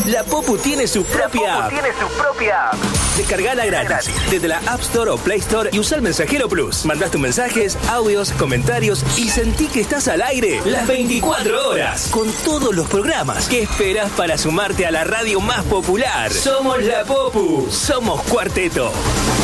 La Popu tiene su propia app. Descargala gratis desde la App Store o Play Store y usa el Mensajero Plus. Mandás tus mensajes, audios, comentarios y sentí que estás al aire las 24 horas con todos los programas. ¿Qué esperas para sumarte a la radio más popular? Somos La Popu, somos Cuarteto.